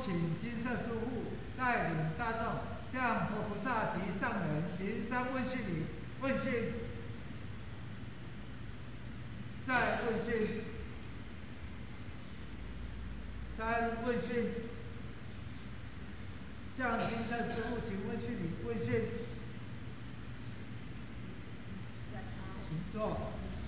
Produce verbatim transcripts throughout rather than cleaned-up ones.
请金色师父带领大众向佛菩萨及上人行三问讯礼。问讯，再问讯，三问讯，向金色师父行问讯礼。问讯，请坐。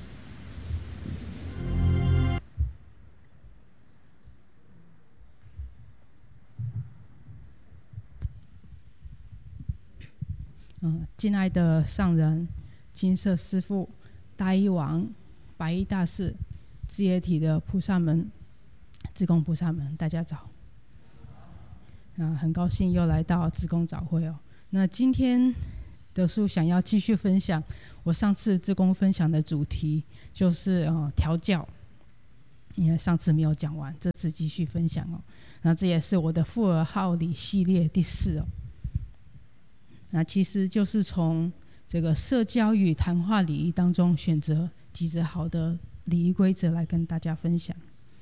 嗯，敬爱的上人、金色师父、大医王、白衣大士、智业体的菩萨们、志工菩萨们，大家早。啊，很高兴又来到志工早会哦。那今天德叔想要继续分享我上次志工分享的主题，就是呃调教。因为上次没有讲完，这次继续分享哦。那这也是我的富儿好礼系列第四哦。那其实就是从这个社交与谈话礼仪当中选择几则好的礼仪规则来跟大家分享。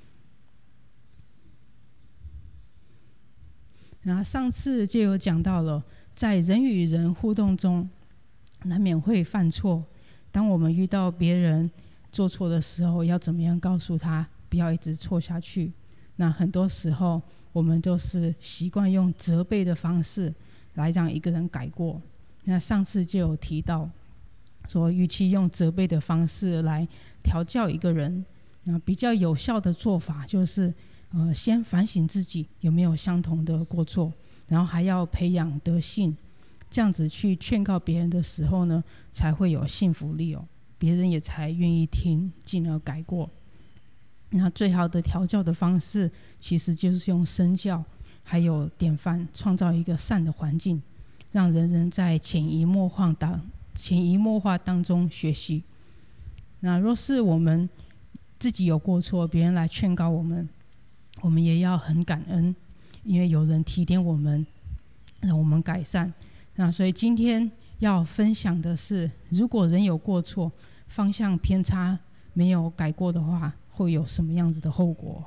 然后上次就有讲到了，在人与人互动中，难免会犯错。当我们遇到别人做错的时候，要怎么样告诉他，不要一直错下去？那很多时候，我们都是习惯用责备的方式来让一个人改过。那上次就有提到说，与其用责备的方式来调教一个人，那比较有效的做法就是呃，先反省自己有没有相同的过错，然后还要培养德性，这样子去劝告别人的时候呢，才会有信服力哦，别人也才愿意听，进而改过。那最好的调教的方式，其实就是用身教还有典范，创造一个善的环境，让人人在潜移默化当潜移默化当中学习。那若是我们自己有过错，别人来劝告我们，我们也要很感恩，因为有人提点我们，让我们改善。那所以今天要分享的是，如果人有过错，方向偏差没有改过的话，会有什么样子的后果？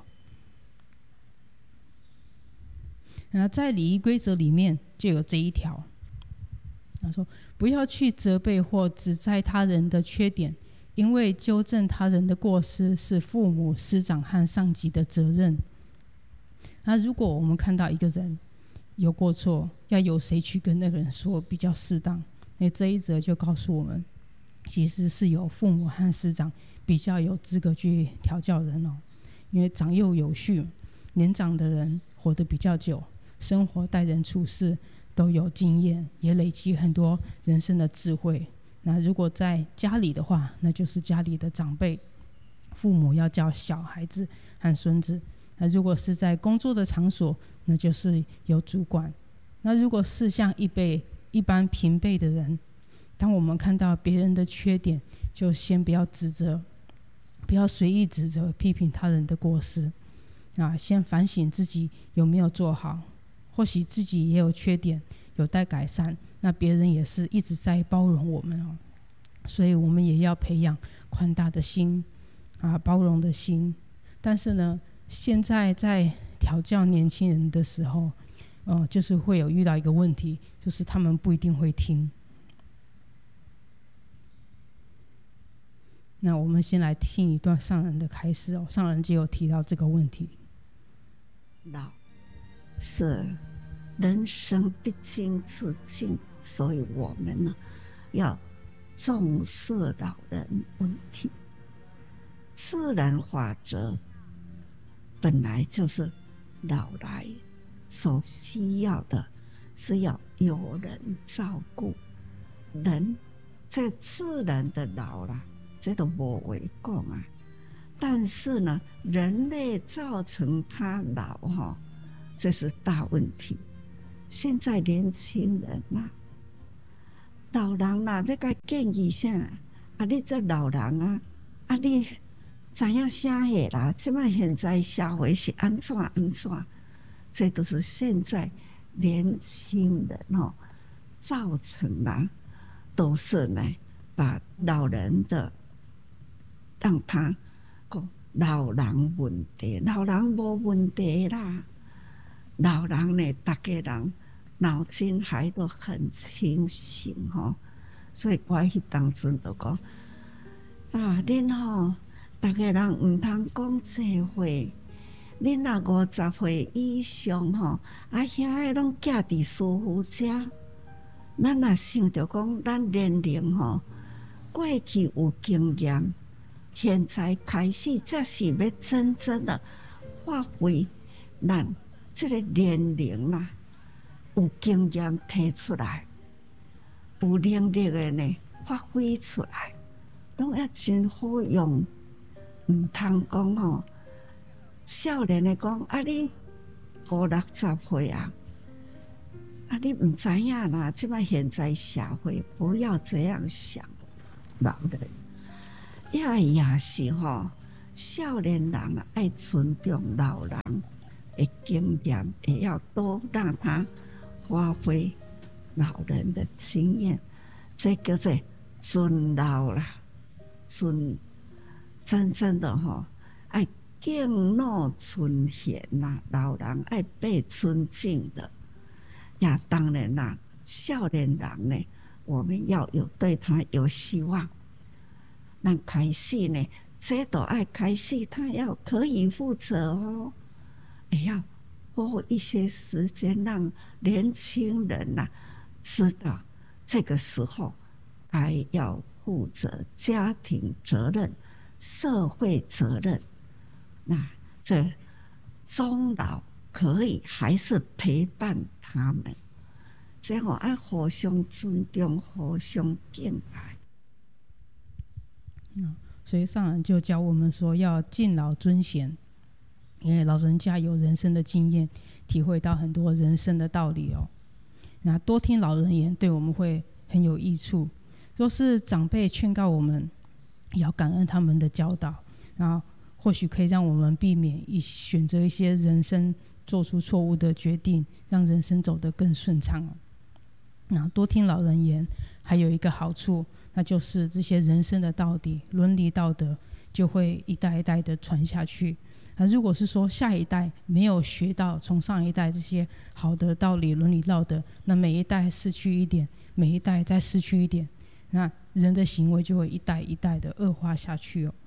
那在礼仪规则里面就有这一条，他说不要去责备或指摘他人的缺点，因为纠正他人的过失是父母、师长和上级的责任。那如果我们看到一个人有过错，要由谁去跟那个人说比较适当？那这一则就告诉我们，其实是由父母和师长比较有资格去调教人哦。因为长幼有序，年长的人活得比较久，生活待人处事都有经验，也累积很多人生的智慧。那如果在家里的话，那就是家里的长辈，父母要教小孩子和孙子。那如果是在工作的场所，那就是有主管。那如果是像一辈一般平辈的人，当我们看到别人的缺点，就先不要指责，不要随意指责批评他人的过失啊，先反省自己有没有做好，或许自己也有缺点有待改善，那别人也是一直在包容我们哦。所以我们也要培养宽大的心啊，包容的心。但是呢，现在在调教年轻人的时候，呃，就是会有遇到一个问题，就是他们不一定会听。那我们先来听一段上人的开示哦，上人就有提到这个问题。 老是人生必经之境，所以我们呢要重视老人问题。自然法则本来就是老来所需要的，是要有人照顾。人在自然的老了，这都无话讲啊。但是呢，人类造成他老哈，这是大问题。现在年轻人啊，老人啦、啊，要甲建议啥？啊，你这老人啊，啊你知影啥货啦？即摆现在社会是安怎安怎？这都是现在年轻人哦造成啦，都是呢把老人的让他讲老人问题，老人无问题啦。 老人呢，大家人脑筋还都很清醒吼，所以我迄当阵就讲啊，恁吼大家人毋通讲这话，恁若五十岁以上吼，啊遐个拢寄伫师父遮，咱若想着讲咱年龄吼，过去有经验，现在开始才是要真正的发挥咱这个年龄啦，有经验提出来，有能力的呢发挥出来，拢要真好用。毋通讲吼，少年的讲啊，你五六十岁啊，啊你毋知影啦，即摆现在社会不要这样想，老人也也是吼，少年人啊爱尊重老人的经验，也要多让他发挥老人的经验，这叫做尊老啦，尊。真正的吼，爱敬老尊贤呐，老人爱被尊敬的。呀，当然啦，少年人呢，我们要有对他有希望。那开始呢，这都爱开始，他要可以负责哦，也要花一些时间让年轻人呐、啊、知道，这个时候该要负责家庭责任。社会责任，那这终老可以还是陪伴他们，这样爱互相尊重、互相敬爱。 嗯，所以上人就教我们说要敬老尊贤，因为老人家有人生的经验，体会到很多人生的道理哦。那多听老人言，对我们会很有益处。若是长辈劝告我们，也要感恩他们的教导，然后或许可以让我们避免一选择一些人生做出错误的决定，让人生走得更顺畅哦。那多听老人言，还有一个好处，那就是这些人生的道理、伦理道德就会一代一代的传下去。那如果是说下一代没有学到从上一代这些好的道理、伦理道德，那每一代失去一点，每一代再失去一点，那人的行为就会一代一代的恶化下去哦。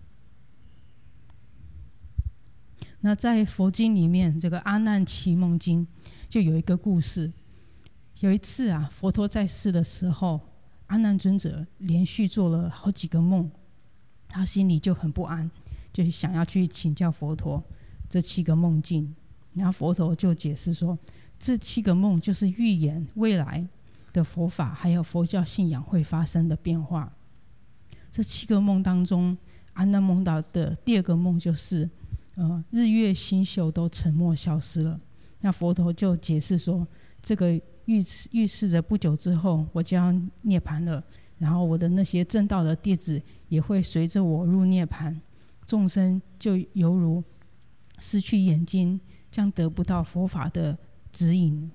那在佛经里面，这个《阿难祇梦经》就有一个故事。有一次啊，佛陀在世的时候，阿难尊者连续做了好几个梦，他心里就很不安，就想要去请教佛陀这七个梦境。然后佛陀就解释说，这七个梦就是预言未来的佛法还有佛教信仰会发生的变化。这七个梦当中，阿难梦到的第二个梦就是，呃，日月星宿都沉没消失了。那佛陀就解释说，这个预预示着不久之后我将要涅槃了，然后我的那些正道的弟子也会随着我入涅槃，众生就犹如失去眼睛，将得不到佛法的指引。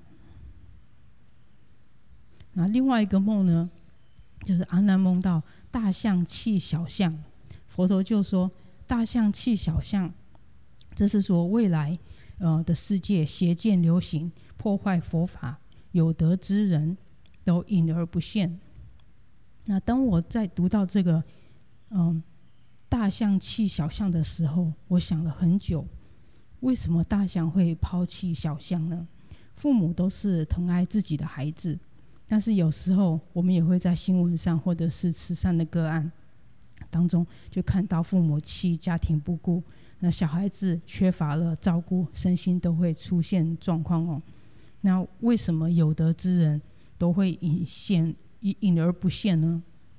那另外一个梦呢，就是阿难梦到大象弃小象，佛陀就说大象弃小象，这是说未来呃的世界邪见流行，破坏佛法，有德之人都隐而不现。那当我在读到这个嗯大象弃小象的时候，我想了很久，为什么大象会抛弃小象呢？父母都是疼爱自己的孩子，但是有时候我们也会在新闻上或者是慈善的个案当中，就看到父母弃家庭不顾，那小孩子缺乏了照顾，身心都会出现状况哦。那为什么有德之人都会隐现隐而不现呢？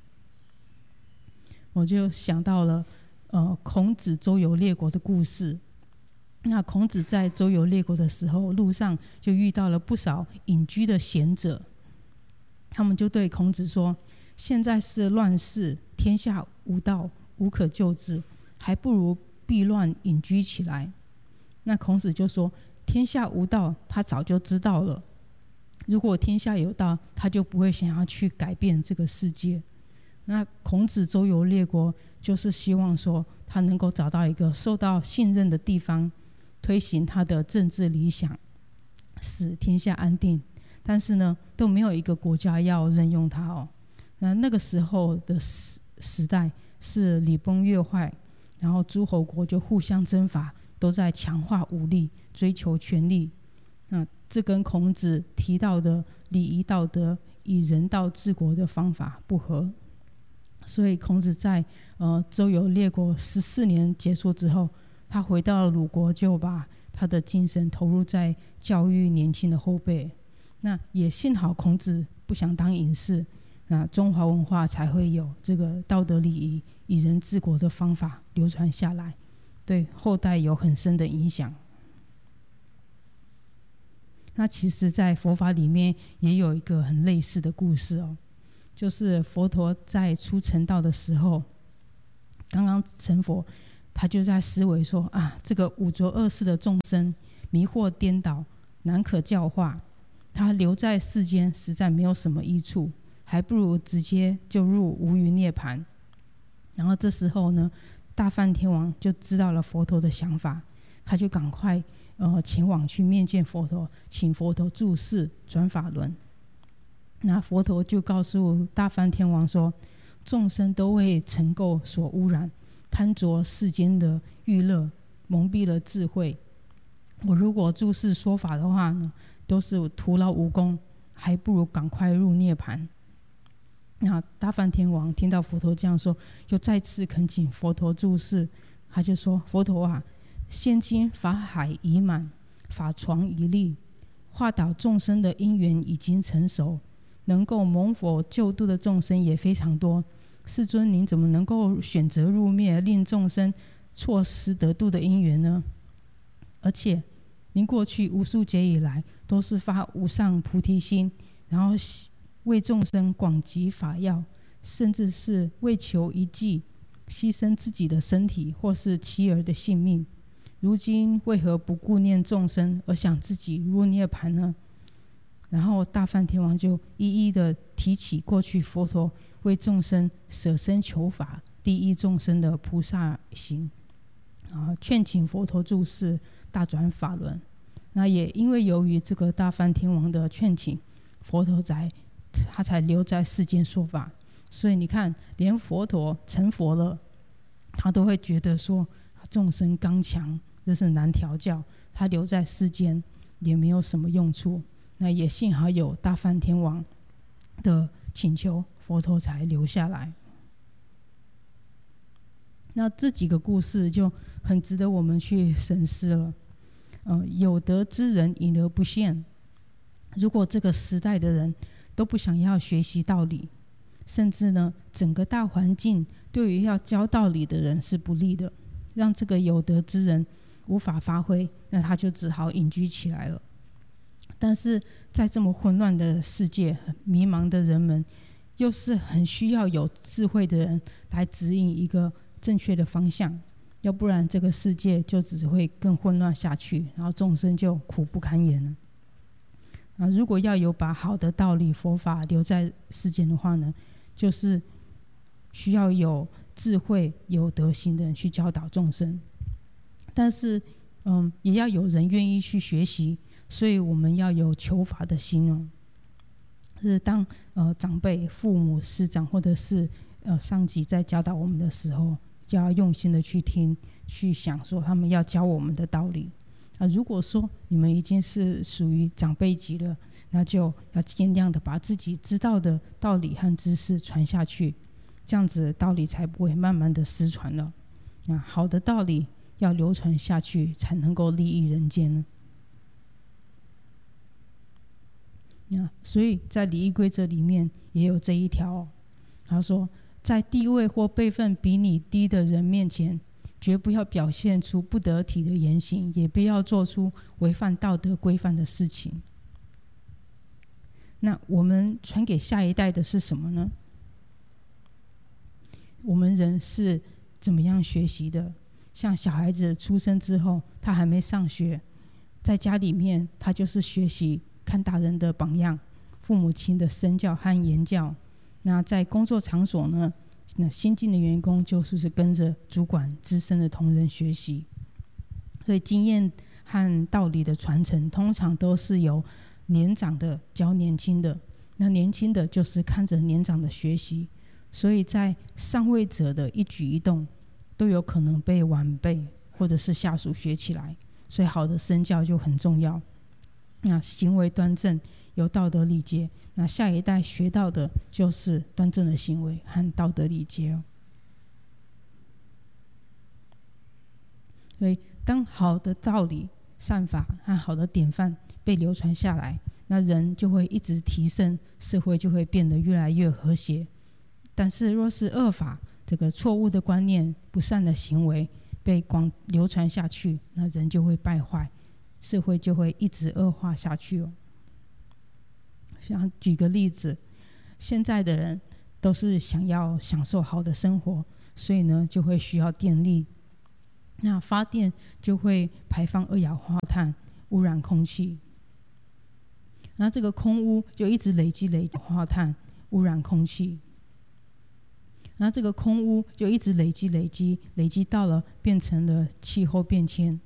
我就想到了呃孔子周游列国的故事。那孔子在周游列国的时候，路上就遇到了不少隐居的贤者，他们就对孔子说，现在是乱世，天下无道，无可救之，还不如避乱隐居起来。那孔子就说，天下无道，他早就知道了，如果天下有道，他就不会想要去改变这个世界。那孔子周游列国，就是希望说他能够找到一个受到信任的地方，推行他的政治理想。 使天下安定，但是呢，都没有一个国家要任用他哦。那那个时候的时时代是礼崩乐坏，然后诸侯国就互相征伐，都在强化武力，追求权力。那这跟孔子提到的礼仪道德、以人道治国的方法不合。所以孔子在呃周游列国十四年结束之后，他回到了鲁国，就把他的精神投入在教育年轻的后辈。那也幸好孔子不想当隐士，那中华文化才会有这个道德礼仪、以人治国的方法流传下来，对后代有很深的影响。那其实在佛法里面也有一个很类似的故事哦，就是佛陀在初成道的时候，刚刚成佛，他就在思维说啊，这个五浊恶世的众生迷惑颠倒，难可教化，他留在世间实在没有什么益处，还不如直接就入无余涅槃。然后这时候呢，大梵天王就知道了佛陀的想法，他就赶快呃前往去面见佛陀，请佛陀住世转法轮。那佛陀就告诉大梵天王说，众生都为尘垢所污染，贪着世间的欲乐，蒙蔽了智慧。我如果住世说法的话呢，都是徒劳无功，还不如赶快入涅槃。那大梵天王听到佛陀这样说，又再次恳请佛陀住世。他就说，佛陀啊，现今法海已满，法床已立，化导众生的因缘已经成熟，能够蒙佛救度的众生也非常多。世尊，您怎么能够选择入灭，令众生错失得度的因缘呢？而且您过去无数劫以来都是发无上菩提心，然后为众生广集法要，甚至是为求一计牺牲自己的身体或是妻儿的性命，如今为何不顾念众生，而想自己入涅槃呢？然后大梵天王就一一的提起过去佛陀为众生舍身求法、利益众生的菩萨行，啊，劝请佛陀住世大转法轮。那也因为由于这个大梵天王的劝请，佛陀才他才留在世间说法。所以你看，连佛陀成佛了，他都会觉得说众生刚强，这是难调教，他留在世间也没有什么用处。那也幸好有大梵天王的请求，佛陀才留下来。那这几个故事就很值得我们去深思了。呃，有德之人隐而不现。如果这个时代的人都不想要学习道理，甚至呢，整个大环境对于要教道理的人是不利的，让这个有德之人无法发挥，那他就只好隐居起来了。但是在这么混乱的世界，迷茫的人们，又是很需要有智慧的人来指引一个正确的方向，要不然这个世界就只会更混乱下去，然后众生就苦不堪言了。啊，如果要有把好的道理佛法留在世间的话呢，就是需要有智慧有德行的人去教导众生，但是嗯，也要有人愿意去学习，所以我们要有求法的心哦。是当呃长辈、父母、师长或者是呃上级在教导我们的时候，就要用心的去听，去想说他们要教我们的道理。啊，如果说你们已经是属于长辈级了，那就要尽量的把自己知道的道理和知识传下去，这样子道理才不会慢慢的失传了。啊，好的道理要流传下去，才能够利益人间呢。啊，所以在礼仪规则里面也有这一条哦。他说，在地位或辈分比你低的人面前，绝不要表现出不得体的言行，也不要做出违反道德规范的事情。那我们传给下一代的是什么呢？我们人是怎么样学习的？像小孩子出生之后，他还没上学，在家里面他就是学习看大人的榜样，父母亲的身教和言教。那在工作场所呢，那新进的员工就是跟着主管资深的同仁学习，所以经验和道理的传承，通常都是由年长的教年轻的，那年轻的就是看着年长的学习，所以在上位者的一举一动都有可能被晚辈或者是下属学起来，所以好的身教就很重要。那行为端正，有道德礼节，那下一代学到的就是端正的行为和道德礼节哦。所以当好的道理、善法和好的典范被流传下来，那人就会一直提升，社会就会变得越来越和谐。但是若是恶法，这个错误的观念、不善的行为被广流传下去，那人就会败坏，社会就会一直恶化下去哦。像举个例子，现在的人都是想要享受好的生活，所以呢就会需要电力，那发电就会排放二氧化碳，污染空气，那这个空污就一直累积累积化碳，污染空气，那这个空污就一直累积累积累积到了变成了气候变迁，